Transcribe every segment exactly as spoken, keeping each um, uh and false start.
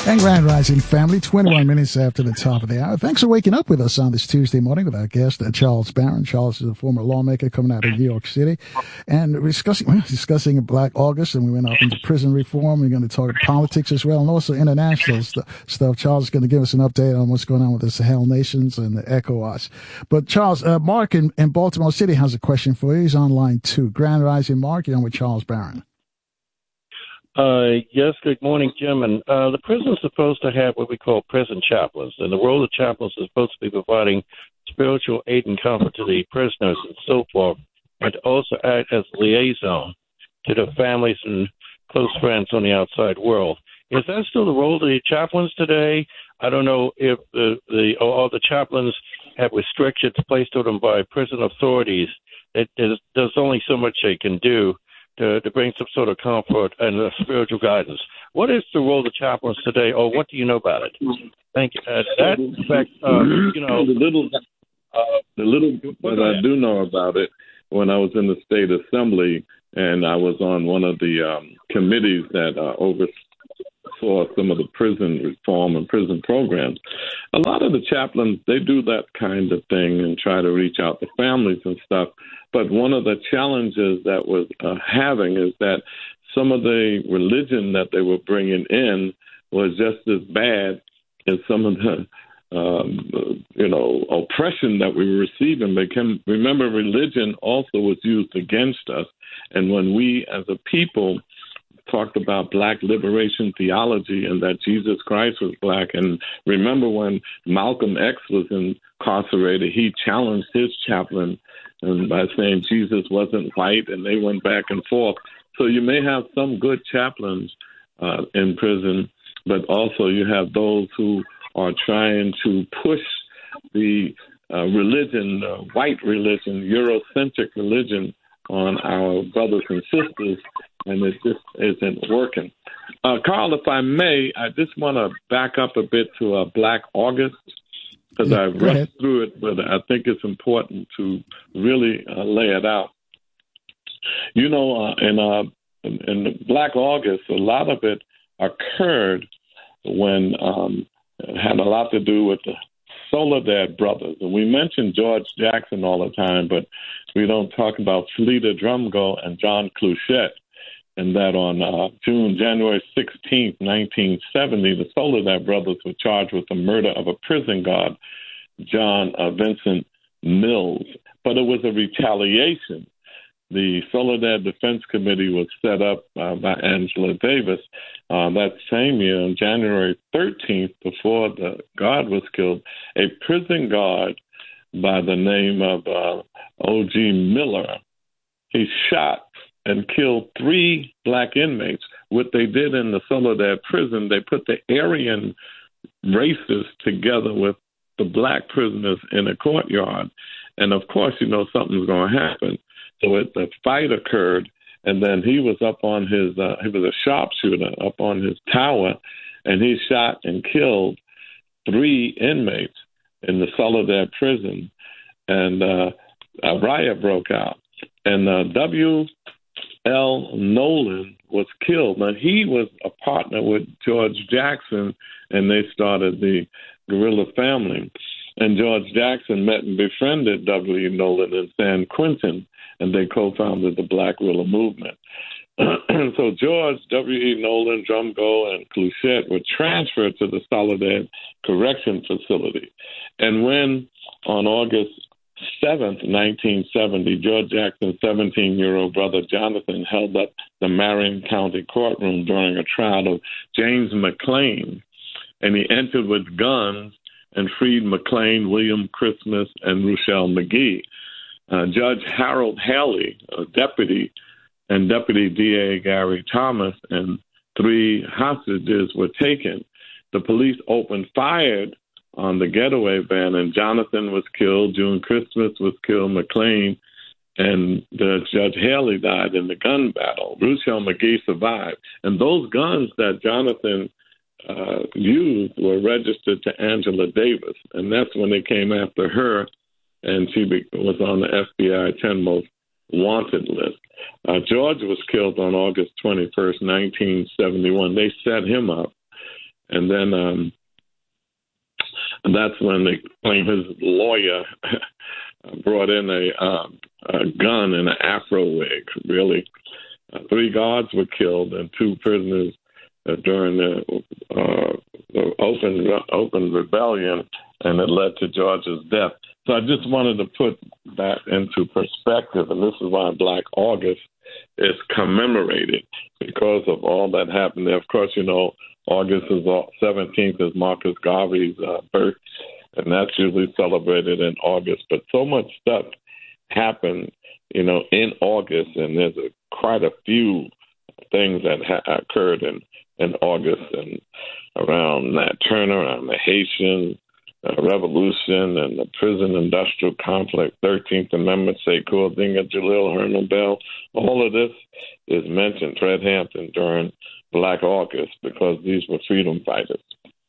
And Grand Rising family, twenty-one minutes after the top of the hour. Thanks for waking up with us on this Tuesday morning with our guest, uh, Charles Barron. Charles is a former lawmaker coming out of New York City. And we're discussing, we're discussing Black August, and we went off into prison reform. We're going to talk politics as well, and also international st- stuff. Charles is going to give us an update on what's going on with the Sahel nations and the ECOWAS. But Charles, uh, Mark in, in Baltimore City has a question for you. He's on line two. Grand Rising Mark, you're on with Charles Barron. Uh, yes, good morning, Jim. And uh, the prison is supposed to have what we call prison chaplains, and the role of chaplains is supposed to be providing spiritual aid and comfort to the prisoners and so forth, and to also act as a liaison to the families and close friends on the outside world. Is that still the role of the chaplains today? I don't know if the, the all the chaplains have restrictions placed on them by prison authorities. It, there's, there's only so much they can do To, to bring some sort of comfort and uh, spiritual guidance. What is the role of chaplains today, or what do you know about it? Thank you. Uh, that, in fact, uh, you know, the little, uh, the little that I do know about it, when I was in the state assembly and I was on one of the um, committees that uh, oversaw some of the prison reform and prison programs, a lot of the chaplains, they do that kind of thing and try to reach out to families and stuff. But one of the challenges that was uh, having is that some of the religion that they were bringing in was just as bad as some of the, um, you know, oppression that we were receiving. Because remember, religion also was used against us. And when we as a people talked about Black liberation theology and that Jesus Christ was Black, and remember when Malcolm X was incarcerated, he challenged his chaplain and by saying Jesus wasn't white, and they went back and forth. So you may have some good chaplains uh, in prison, but also you have those who are trying to push the uh, religion, uh, white religion, Eurocentric religion on our brothers and sisters, and it just isn't working. Uh, Carl, if I may, I just want to back up a bit to uh, Black August, because yeah, I've rushed through it, but I think it's important to really uh, lay it out. You know, uh, in, uh, in, in Black August, a lot of it occurred when um, it had a lot to do with the Soledad brothers. And we mention George Jackson all the time, but we don't talk about Felita Drumgo and John Cluchette. And that on uh, June, January sixteenth, nineteen seventy, the Soledad brothers were charged with the murder of a prison guard, John uh, Vincent Mills. But it was a retaliation. The Soledad Defense Committee was set up uh, by Angela Davis uh, that same year, on January thirteenth, before the guard was killed. A prison guard by the name of uh, O G Miller, he shot and killed three Black inmates. What they did in the Soledad prison, they put the Aryan races together with the Black prisoners in a courtyard. And, of course, you know something's going to happen. So it, the fight occurred, and then he was up on his, uh, he was a sharpshooter up on his tower, and he shot and killed three inmates in the Soledad prison. And uh, a riot broke out. And uh, W. L. Nolan was killed. Now, he was a partner with George Jackson, and they started the guerrilla family. And George Jackson met and befriended W. Nolan in San Quentin, and they co-founded the Black Guerrilla Movement. So George, W. E. Nolan, Drumgo, and Cluchette were transferred to the Soledad Correction Facility. And when, on August seventh, nineteen seventy, George Jackson's seventeen-year-old brother Jonathan held up the Marion County courtroom during a trial of James McLean, and he entered with guns and freed McLean, William Christmas, and Ruchell McGee. Uh, Judge Harold Haley, a deputy, and Deputy D A Gary Thomas, and three hostages were taken. The police opened fire on the getaway van, and Jonathan was killed, June Christmas was killed, McLean, and the Judge Haley died in the gun battle. Ruchell McGee survived. And those guns that Jonathan uh, used were registered to Angela Davis, and that's when they came after her, and she be- was on the F B I ten most wanted list. Uh, George was killed on August twenty-first, nineteen seventy-one. They set him up. And then um, that's when they claim his lawyer brought in a, uh, a gun and an afro wig. Really, uh, three guards were killed and two prisoners uh, during the, uh, the open open rebellion, and it led to George's death. So I just wanted to put that into perspective, and this is why Black August is commemorated, because of all that happened there. Of course, you know, August is seventeenth is Marcus Garvey's uh, birth, and that's usually celebrated in August. But so much stuff happened, you know, in August, and there's a, quite a few things that ha- occurred in, in August and around Nat Turner, around the Haitian uh, Revolution and the prison industrial conflict, thirteenth Amendment, Sekou Odinga, Jalil Herman Bell. All of this is mentioned, Fred Hampton, during Black August, because these were freedom fighters.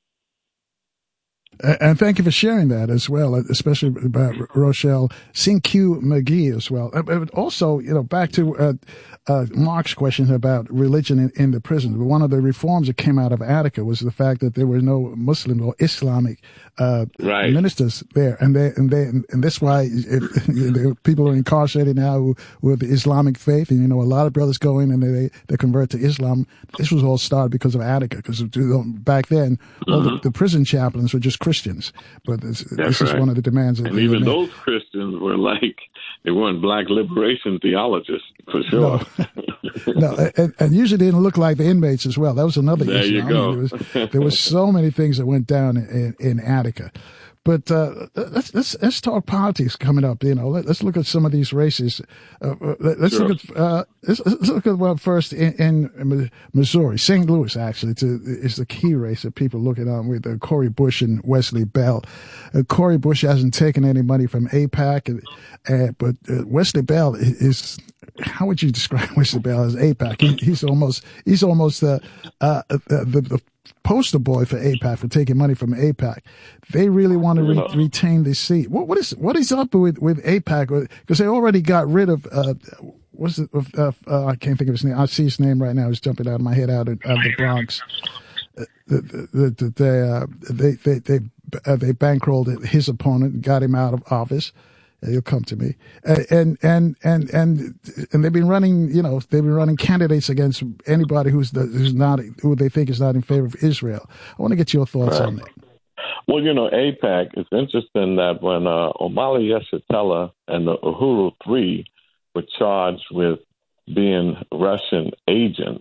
And thank you for sharing that as well, especially about Rochelle Cinque McGee as well. But also, you know, back to uh, uh, Mark's question about religion in, in the prison. One of the reforms that came out of Attica was the fact that there were no Muslim or Islamic uh, right. ministers there, and they and they and that's why if, you know, people are incarcerated now who, who have the Islamic faith, and you know, a lot of brothers go in and they they convert to Islam. This was all started because of Attica, because back then mm-hmm. all the, the prison chaplains were just Christians, but this, this is right. one of the demands. Of and even made. Those Christians were like, they weren't black liberation theologists, for sure. No, no and, and usually they didn't look like the inmates as well. That was another there issue. You I go. mean, there, was, there was so many things that went down in, in Attica. But uh, let's let's let's talk politics coming up. You know, Let, let's look at some of these races. Uh, let's sure. look at uh, let's, let's look at one first in, in Missouri. Saint Louis actually to, is the key race that people are looking at with uh, Cori Bush and Wesley Bell. Uh, Cori Bush hasn't taken any money from AIPAC, uh, but uh, Wesley Bell is. How would you describe Wesley Bell as AIPAC? He, he's almost he's almost uh, uh, the the. the poster boy for AIPAC, for taking money from AIPAC. They really want to re- retain this seat. What, what is what is up with, with AIPAC? Because they already got rid of, uh, what's it, uh, uh, I can't think of his name. I see his name right now. It's jumping out of my head out of, out of the Bronx. Uh, the, the, the, they, uh, they, they, they, uh, they bankrolled his opponent and got him out of office. He'll come to me, uh, and and and and and they've been running. You know, they've been running candidates against anybody who's the, who's not who they think is not in favor of Israel. I want to get your thoughts right. on that. Well, you know, AIPAC. It's interesting that when uh, Omali Yeshitela and the Uhuru Three were charged with being Russian agents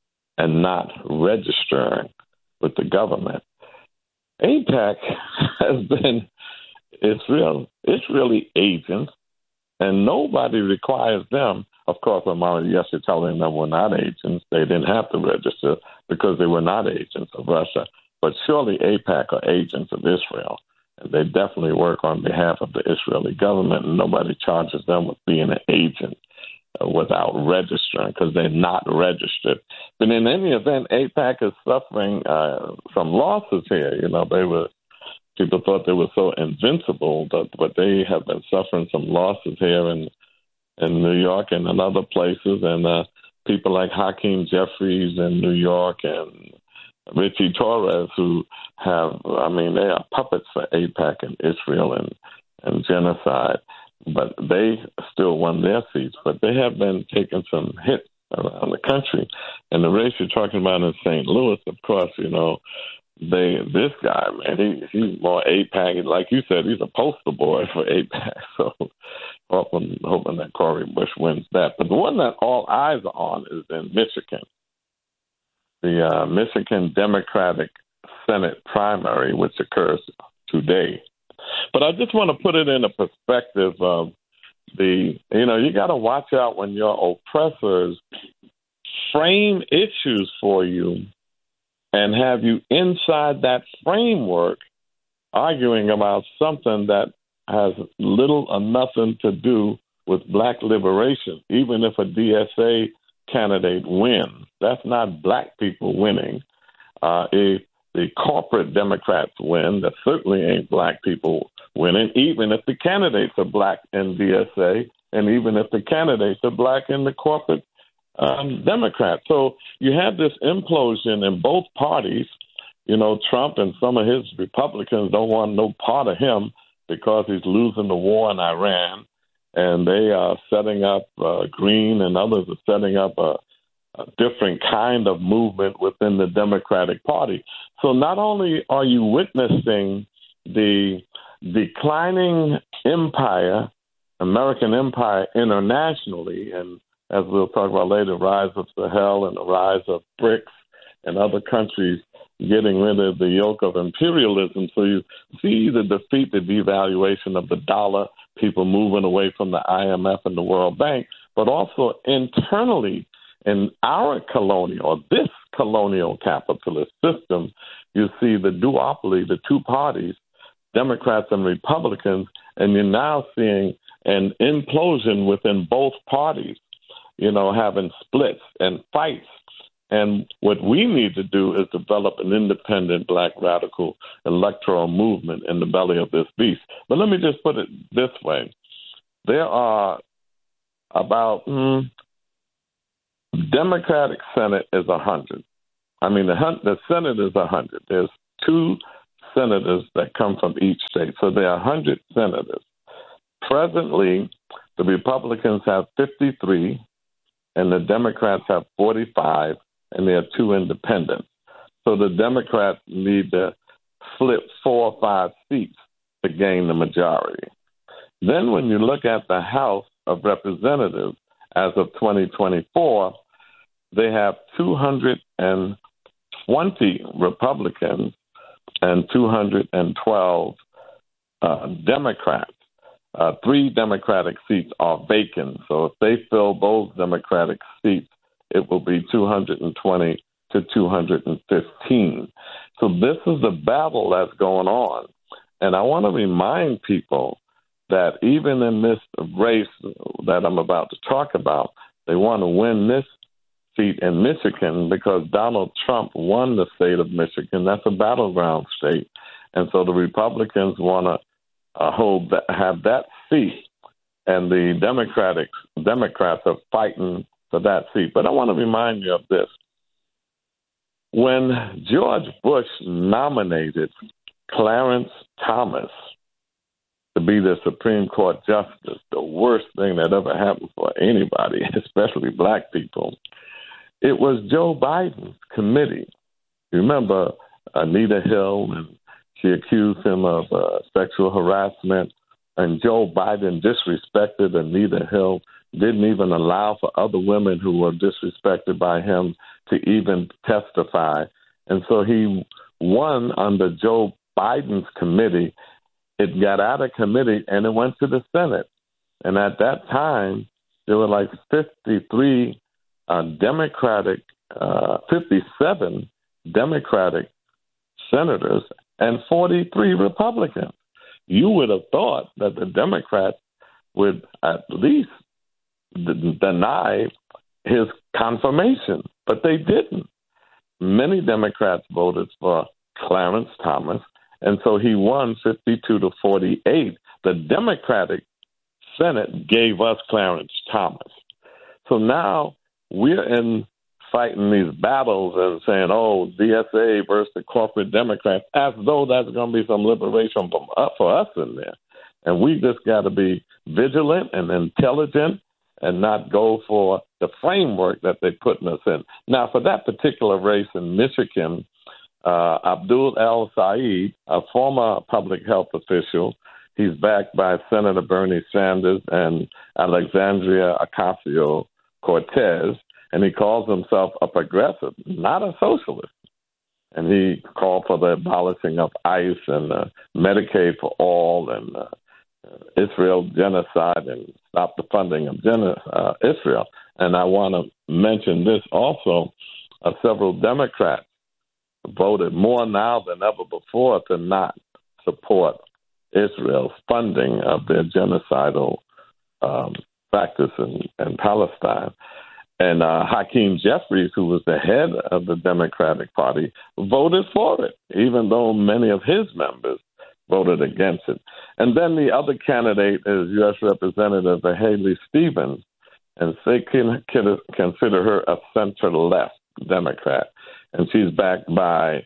and not registering with the government, AIPAC has been. It's real. It's really agents, and nobody requires them. Of course, Omali Yeshitela and them were not agents. They didn't have to register because they were not agents of Russia. But surely AIPAC are agents of Israel, and they definitely work on behalf of the Israeli government, and nobody charges them with being an agent uh, without registering because they're not registered. But in any event, AIPAC is suffering uh, some losses here. You know, they were People thought they were so invincible, but, but they have been suffering some losses here in in New York and in other places. And uh, people like Hakeem Jeffries in New York and Richie Torres, who have, I mean, they are puppets for AIPAC and Israel and, and genocide. But they still won their seats. But they have been taking some hits around the country. And the race you're talking about in Saint Louis, of course, you know, They, this guy, man, he, he's more AIPAC. Like you said, he's a poster boy for AIPAC. So hoping, hoping that Cori Bush wins that. But the one that all eyes are on is in Michigan, the uh, Michigan Democratic Senate primary, which occurs today. But I just want to put it in a perspective of the, you know, you got to watch out when your oppressors frame issues for you and have you inside that framework arguing about something that has little or nothing to do with black liberation, even if a D S A candidate wins. That's not black people winning. Uh, if the corporate Democrats win, that certainly ain't black people winning, even if the candidates are black in D S A, and even if the candidates are black in the corporate Um, Democrats. So you have this implosion in both parties you know, Trump and some of his Republicans don't want no part of him because he's losing the war in Iran. And they are setting up, uh, Green and others are setting up a, a different kind of movement within the Democratic Party. So not only are you witnessing the declining empire, American empire internationally, and as we'll talk about later, rise of Sahel and the rise of BRICS and other countries getting rid of the yoke of imperialism. So you see the defeat, the devaluation of the dollar, people moving away from the I M F and the World Bank, but also internally in our colonial, this colonial capitalist system, you see the duopoly, the two parties, Democrats and Republicans, and you're now seeing an implosion within both parties, you know, having splits and fights. And what we need to do is develop an independent black radical electoral movement in the belly of this beast. But let me just put it this way. There are about, mm, Democratic Senate is one hundred. I mean, the, the Senate is one hundred. There's two senators that come from each state. So there are one hundred senators. Presently, the Republicans have fifty-three, and the Democrats have forty-five, and there are two independents. So the Democrats need to flip four or five seats to gain the majority. Then when you look at the House of Representatives as of twenty twenty-four, they have two hundred twenty Republicans and two hundred twelve uh, Democrats. Uh, three Democratic seats are vacant. So if they fill those Democratic seats, it will be two hundred twenty to two hundred fifteen. So this is the battle that's going on. And I want to remind people that even in this race that I'm about to talk about, they want to win this seat in Michigan because Donald Trump won the state of Michigan. That's a battleground state. And so the Republicans want to uh, hold that, have that seat, and the Democratic Democrats are fighting for that seat. But I want to remind you of this. When George Bush nominated Clarence Thomas to be the Supreme Court justice, the worst thing that ever happened for anybody, especially black people, it was Joe Biden's committee. Remember Anita Hill, and she accused him of uh, sexual harassment, and Joe Biden disrespected Anita Hill, didn't even allow for other women who were disrespected by him to even testify. And so he won under Joe Biden's committee. It got out of committee and it went to the Senate. And at that time, there were like fifty-three uh, Democratic, uh, fifty-seven Democratic senators and forty-three Republicans. You would have thought that the Democrats would at least d- deny his confirmation, but they didn't. Many Democrats voted for Clarence Thomas, and so he won fifty-two to forty-eight. The Democratic Senate gave us Clarence Thomas. So now we're in fighting these battles and saying, oh, D S A versus the corporate Democrats, as though that's going to be some liberation from, uh, for us in there. And we just got to be vigilant and intelligent and not go for the framework that they're putting us in. Now, for that particular race in Michigan, uh, Abdul El-Sayed, a former public health official, he's backed by Senator Bernie Sanders and Alexandria Ocasio-Cortez, and he calls himself a progressive, not a socialist. And he called for the abolishing of ICE and uh, Medicaid for all and uh, Israel genocide and stop the funding of gen- uh, Israel. And I want to mention this also. Uh, several Democrats voted more now than ever before to not support Israel's funding of their genocidal um, practice in, in Palestine. And uh, Hakeem Jeffries, who was the head of the Democratic Party, voted for it, even though many of his members voted against it. And then the other candidate is U S Representative Haley Stevens, and they can, can consider her a center-left Democrat. And she's backed by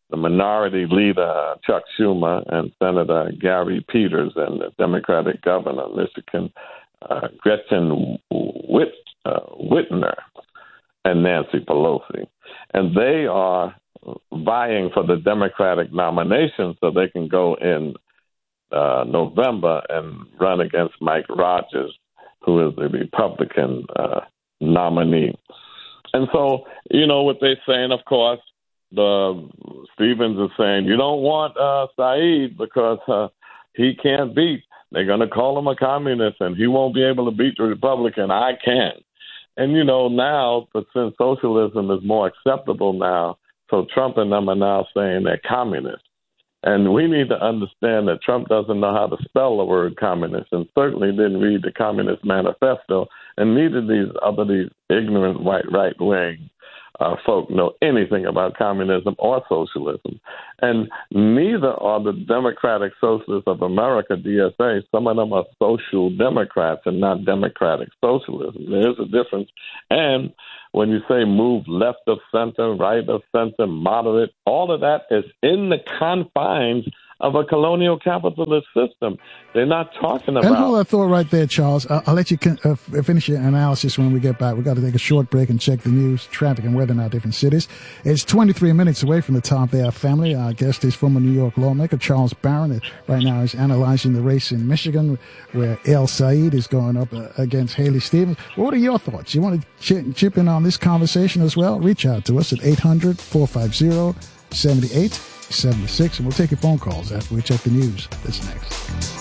the minority leader, Chuck Schumer, and Senator Gary Peters, and the Democratic governor of Michigan, uh, Gretchen Whit, uh, Whitmer, and Nancy Pelosi. And they are vying for the Democratic nomination so they can go in uh, November and run against Mike Rogers, who is the Republican uh, nominee. And so, you know what they're saying, of course, the Stevens is saying, you don't want uh, Saeed because uh, he can't beat. They're going to call him a communist, and he won't be able to beat the Republican. I can. And, you know, now, but since socialism is more acceptable now, so Trump and them are now saying they're communists. And we need to understand that Trump doesn't know how to spell the word communist, and certainly didn't read the Communist Manifesto, and neither these other these ignorant white right-wing uh, folk know anything about communism or socialism. And neither are the Democratic Socialists of America, D S A. Some of them are social democrats and not democratic socialism. There's a difference. And when you say move left of center, right of center, moderate, all of that is in the confines of a colonial capitalist system. They're not talking about... And hold that thought right there, Charles. I'll, I'll let you con- uh, finish your analysis when we get back. We've got to take a short break and check the news, traffic, and weather in our different cities. It's twenty-three minutes away from the top of our family. Our guest is former New York lawmaker Charles Barron. Right now is analyzing the race in Michigan, where El Said is going up uh, against Haley Stevens. What are your thoughts? You want to ch- chip in on this conversation as well? Reach out to us at eight hundred, four five zero, seven eight seven six, and we'll take your phone calls after we check the news. That's next.